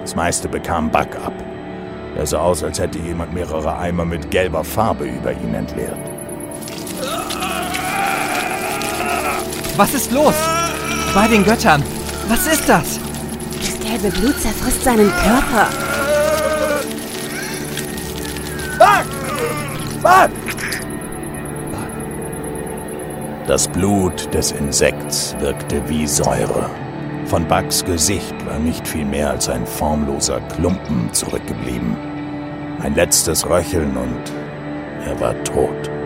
Das meiste bekam Buck ab. Er sah aus, als hätte jemand mehrere Eimer mit gelber Farbe über ihn entleert. Was ist los? Bei den Göttern. Was ist das? Das gelbe Blut zerfrisst seinen Körper. Buck! Das Blut des Insekts wirkte wie Säure. Von Bucks Gesicht war nicht viel mehr als ein formloser Klumpen zurückgeblieben. Ein letztes Röcheln und er war tot.